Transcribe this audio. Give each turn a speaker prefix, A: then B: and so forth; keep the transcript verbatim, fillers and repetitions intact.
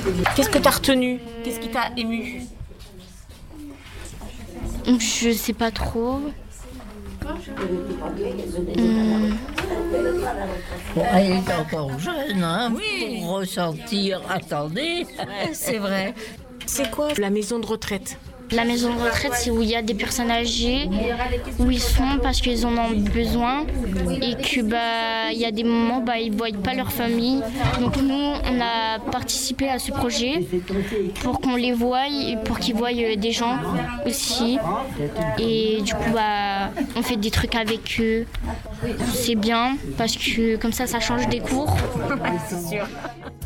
A: Qu'est-ce que tu as retenu? Qu'est-ce qui t'a ému?
B: Je sais pas trop. Hum.
C: Bon, elle est encore jeune, hein, oui. Pour ressentir. Attendez.
A: C'est vrai. C'est quoi la maison de retraite?
B: La maison de retraite, c'est où il y a des personnes âgées, où ils sont parce qu'ils en ont besoin et que bah il y a des moments bah ils voient pas leur famille. Donc nous, on a participé à ce projet pour qu'on les voie et pour qu'ils voient des gens aussi. Et du coup bah on fait des trucs avec eux. C'est bien parce que comme ça, ça change des cours.
A: C'est sûr.